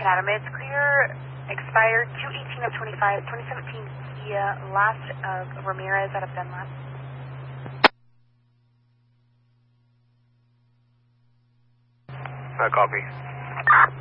Lincoln Adam. It's clear, expired 2/18 of 25, 2017 Kia, last of Ramirez out of Dunlap. Copy.